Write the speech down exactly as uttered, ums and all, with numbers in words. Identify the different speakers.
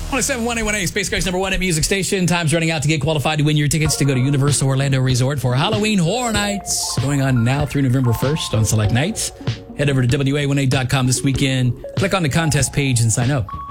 Speaker 1: one oh seven point one A, Space Coast number one at Music Station. Time's running out to get qualified to win your tickets to go to Universal Orlando Resort for Halloween Horror Nights. Going on now through November first on select nights. Head over to W A one A dot com this weekend. Click on the contest page and sign up.